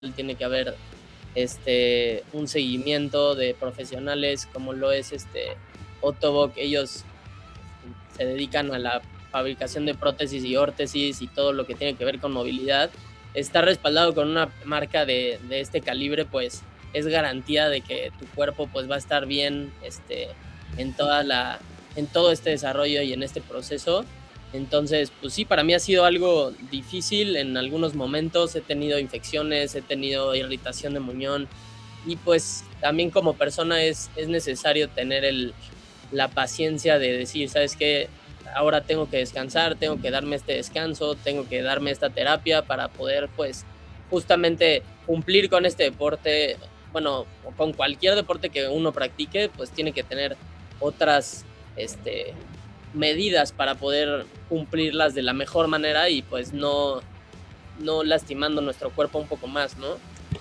tiene que haber un seguimiento de profesionales como lo es Ottobock. Ellos se dedican a la fabricación de prótesis y órtesis y todo lo que tiene que ver con movilidad. Estar respaldado con una marca de este calibre, pues es garantía de que tu cuerpo pues va a estar bien en en todo este desarrollo y en este proceso. Entonces, pues sí, para mí ha sido algo difícil en algunos momentos. He tenido infecciones, he tenido irritación de muñón y pues también como persona es necesario tener la paciencia de decir, ¿sabes qué? Ahora tengo que descansar, tengo que darme este descanso, tengo que darme esta terapia para poder pues justamente cumplir con este deporte. Bueno, o con cualquier deporte que uno practique, pues tiene que tener otras este, medidas para poder cumplirlas de la mejor manera y pues no lastimando nuestro cuerpo un poco más, ¿no?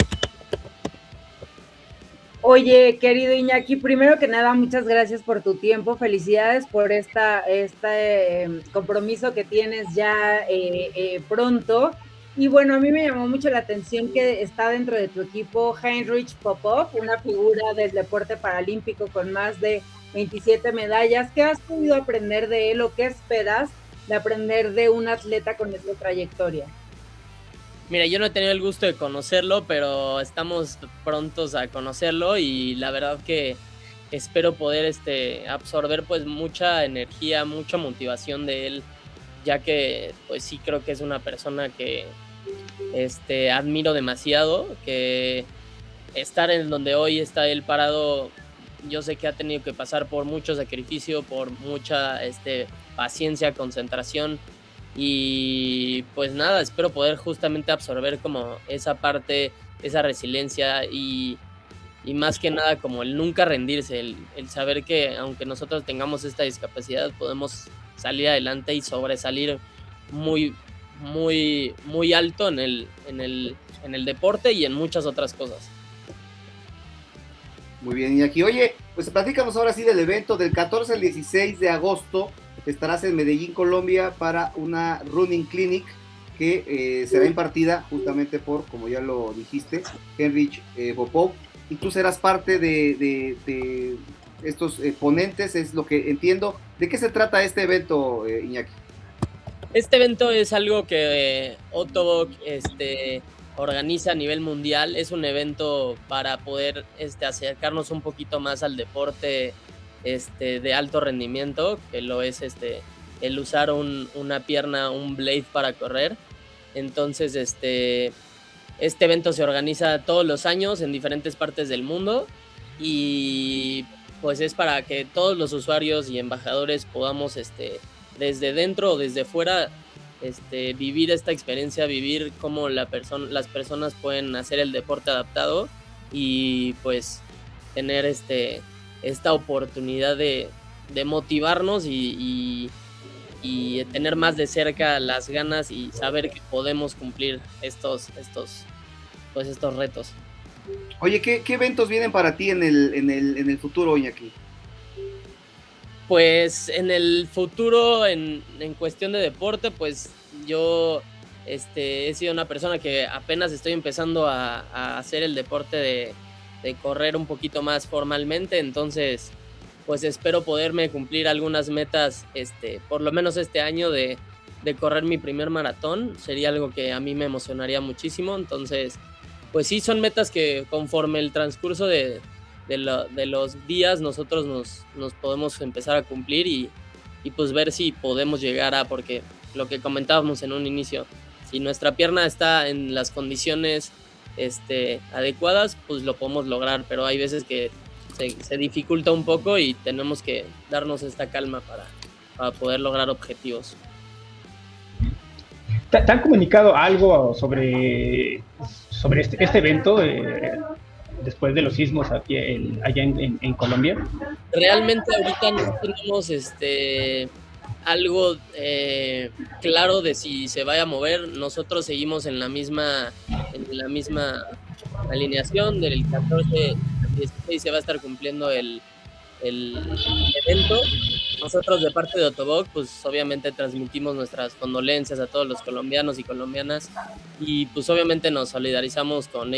Oye, querido Iñaki, primero que nada, muchas gracias por tu tiempo, felicidades por este compromiso que tienes ya pronto. Y bueno, a mí me llamó mucho la atención que está dentro de tu equipo Heinrich Popov, una figura del deporte paralímpico con más de 27 medallas. ¿Qué has podido aprender de él o qué esperas de aprender de un atleta con esta trayectoria? Mira, yo no he tenido el gusto de conocerlo, pero estamos prontos a conocerlo y la verdad que espero poder absorber pues mucha energía, mucha motivación de él, ya que pues sí creo que es una persona que admiro demasiado, que estar en donde hoy está él parado, yo sé que ha tenido que pasar por mucho sacrificio, por mucha paciencia, concentración y pues nada, espero poder justamente absorber como esa parte, esa resiliencia y más que nada como el nunca rendirse, el saber que aunque nosotros tengamos esta discapacidad podemos salir adelante y sobresalir muy, muy alto en el deporte y en muchas otras cosas. Muy bien, Iñaki. Oye, pues platícanos ahora sí del evento del 14 al 16 de agosto. Estarás en Medellín, Colombia, para una running clinic que será impartida justamente por, como ya lo dijiste, Heinrich Popov. Y tú serás parte de estos ponentes, es lo que entiendo. ¿De qué se trata este evento, Iñaki? Este evento es algo que Ottobock organiza a nivel mundial. Es un evento para poder acercarnos un poquito más al deporte de alto rendimiento, que lo es el usar una pierna, un blade para correr. Entonces, este evento se organiza todos los años en diferentes partes del mundo y pues es para que todos los usuarios y embajadores podamos desde dentro o desde fuera vivir esta experiencia, vivir cómo las personas pueden hacer el deporte adaptado y pues tener esta oportunidad de motivarnos y tener más de cerca las ganas y saber que podemos cumplir estos retos. Oye, ¿qué eventos vienen para ti en el futuro, Iñaki? Pues en el futuro, en cuestión de deporte, pues yo he sido una persona que apenas estoy empezando a hacer el deporte de correr un poquito más formalmente, entonces pues espero poderme cumplir algunas metas, por lo menos este año de correr mi primer maratón, sería algo que a mí me emocionaría muchísimo, entonces pues sí, son metas que conforme el transcurso de los días nosotros nos podemos empezar a cumplir y pues ver si podemos llegar a, porque lo que comentábamos en un inicio, si nuestra pierna está en las condiciones adecuadas, pues lo podemos lograr, pero hay veces que se dificulta un poco y tenemos que darnos esta calma para poder lograr objetivos. ¿Te han comunicado algo sobre este evento después de los sismos aquí allá en Colombia? Realmente ahorita no tenemos algo claro de si se vaya a mover. Nosotros seguimos en la misma alineación del 14 al 16 se va a estar cumpliendo el evento nosotros de parte de Ottobock, pues obviamente transmitimos nuestras condolencias a todos los colombianos y colombianas y pues obviamente nos solidarizamos con